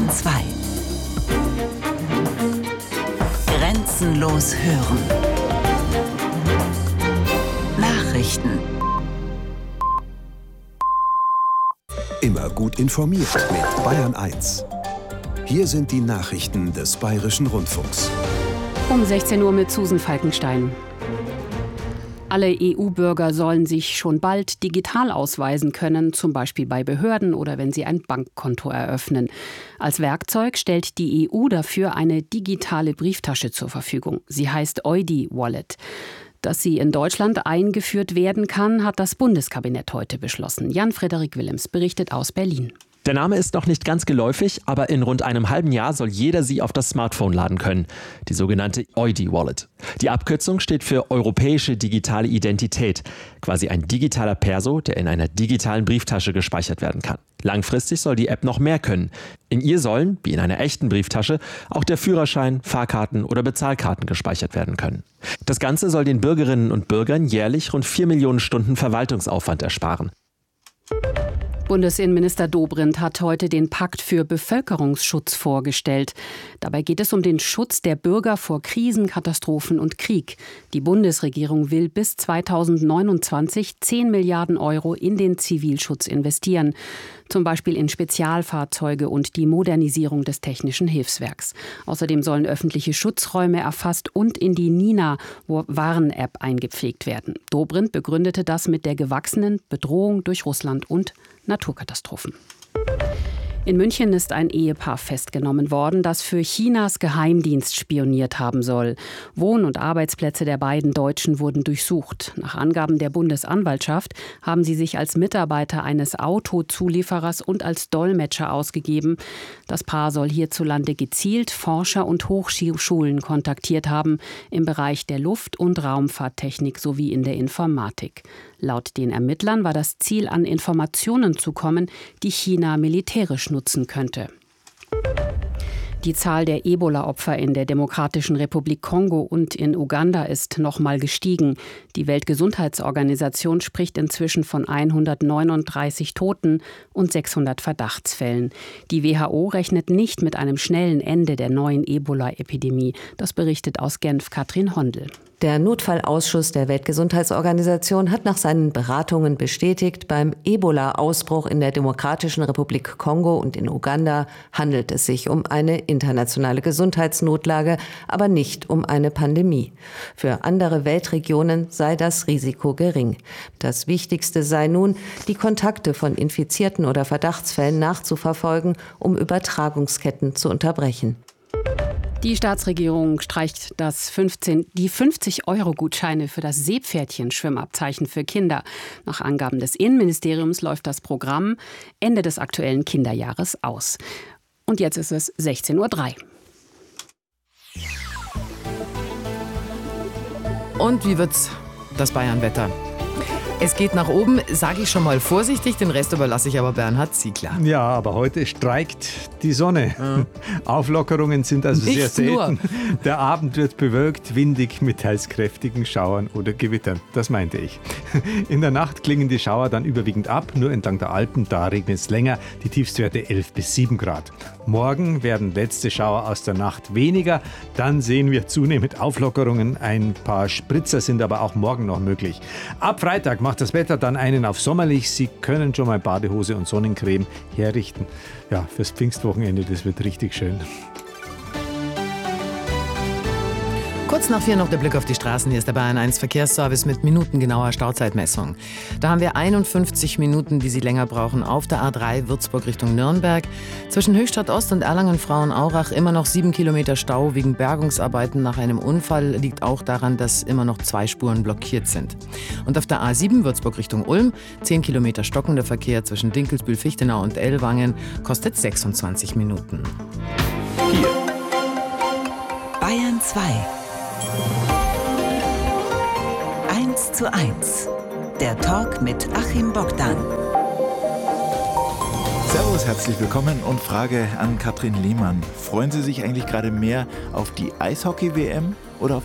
Bayern 2. Grenzenlos hören. Nachrichten. Immer gut informiert mit Bayern 1. Hier sind die Nachrichten des Bayerischen Rundfunks. Um 16 Uhr mit Susan Falkenstein. Alle EU-Bürger sollen sich schon bald digital ausweisen können, zum Beispiel bei Behörden oder wenn sie ein Bankkonto eröffnen. Als Werkzeug stellt die EU dafür eine digitale Brieftasche zur Verfügung. Sie heißt EUDI Wallet. Dass sie in Deutschland eingeführt werden kann, hat das Bundeskabinett heute beschlossen. Jan-Frederik Willems berichtet aus Berlin. Der Name ist noch nicht ganz geläufig, aber in rund einem halben Jahr soll jeder sie auf das Smartphone laden können. Die sogenannte EUDI Wallet. Die Abkürzung steht für Europäische Digitale Identität. Quasi ein digitaler Perso, der in einer digitalen Brieftasche gespeichert werden kann. Langfristig soll die App noch mehr können. In ihr sollen, wie in einer echten Brieftasche, auch der Führerschein, Fahrkarten oder Bezahlkarten gespeichert werden können. Das Ganze soll den Bürgerinnen und Bürgern jährlich rund 4 Millionen Stunden Verwaltungsaufwand ersparen. Bundesinnenminister Dobrindt hat heute den Pakt für Bevölkerungsschutz vorgestellt. Dabei geht es um den Schutz der Bürger vor Krisen, Katastrophen und Krieg. Die Bundesregierung will bis 2029 10 Milliarden Euro in den Zivilschutz investieren. Zum Beispiel in Spezialfahrzeuge und die Modernisierung des technischen Hilfswerks. Außerdem sollen öffentliche Schutzräume erfasst und in die Nina-Warn-App eingepflegt werden. Dobrindt begründete das mit der gewachsenen Bedrohung durch Russland und Naturkatastrophen. In München ist ein Ehepaar festgenommen worden, das für Chinas Geheimdienst spioniert haben soll. Wohn- und Arbeitsplätze der beiden Deutschen wurden durchsucht. Nach Angaben der Bundesanwaltschaft haben sie sich als Mitarbeiter eines Autozulieferers und als Dolmetscher ausgegeben. Das Paar soll hierzulande gezielt Forscher und Hochschulen kontaktiert haben im Bereich der Luft- und Raumfahrttechnik sowie in der Informatik. Laut den Ermittlern war das Ziel, an Informationen zu kommen, die China militärisch nutzen könnte. Die Zahl der Ebola-Opfer in der Demokratischen Republik Kongo und in Uganda ist nochmal gestiegen. Die Weltgesundheitsorganisation spricht inzwischen von 139 Toten und 600 Verdachtsfällen. Die WHO rechnet nicht mit einem schnellen Ende der neuen Ebola-Epidemie. Das berichtet aus Genf Katrin Hondel. Der Notfallausschuss der Weltgesundheitsorganisation hat nach seinen Beratungen bestätigt, beim Ebola-Ausbruch in der Demokratischen Republik Kongo und in Uganda handelt es sich um eine internationale Gesundheitsnotlage, aber nicht um eine Pandemie. Für andere Weltregionen sei das Risiko gering. Das Wichtigste sei nun, die Kontakte von Infizierten oder Verdachtsfällen nachzuverfolgen, um Übertragungsketten zu unterbrechen. Die Staatsregierung streicht die 50-Euro-Gutscheine für das Seepferdchen-Schwimmabzeichen für Kinder. Nach Angaben des Innenministeriums läuft das Programm Ende des aktuellen Kinderjahres aus. Und jetzt ist es 16:03 Uhr. Und wie wird's das Bayern-Wetter? Es geht nach oben, sage ich schon mal vorsichtig, den Rest überlasse ich aber Bernhard Ziegler. Ja, aber heute streikt die Sonne. Ja. Auflockerungen sind also Nicht sehr selten. nur. Der Abend wird bewölkt, windig mit teils kräftigen Schauern oder Gewittern. Das meinte ich. In der Nacht klingen die Schauer dann überwiegend ab. Nur entlang der Alpen, da regnet es länger. Die Tiefstwerte 11 bis 7 Grad. Morgen werden letzte Schauer aus der Nacht weniger. Dann sehen wir zunehmend Auflockerungen. Ein paar Spritzer sind aber auch morgen noch möglich. Ab Freitag macht das Wetter dann einen auf sommerlich. Sie können schon mal Badehose und Sonnencreme herrichten. Ja, fürs Pfingstwochenende, das wird richtig schön. Kurz nach 4 noch der Blick auf die Straßen. Hier ist der Bayern 1 Verkehrsservice mit minutengenauer Stauzeitmessung. Da haben wir 51 Minuten, die Sie länger brauchen, auf der A3 Würzburg Richtung Nürnberg. Zwischen Höchstadt Ost und Erlangen-Frauenaurach immer noch 7 Kilometer Stau wegen Bergungsarbeiten nach einem Unfall. Liegt auch daran, dass immer noch 2 Spuren blockiert sind. Und auf der A7 Würzburg Richtung Ulm 10 Kilometer stockender Verkehr zwischen Dinkelsbühl-Fichtenau und Ellwangen kostet 26 Minuten. Hier. Bayern 2. 1:1. Der Talk mit Achim Bogdan. Servus, herzlich willkommen und Frage an Katrin Lehmann. Freuen Sie sich eigentlich gerade mehr auf die Eishockey-WM oder auf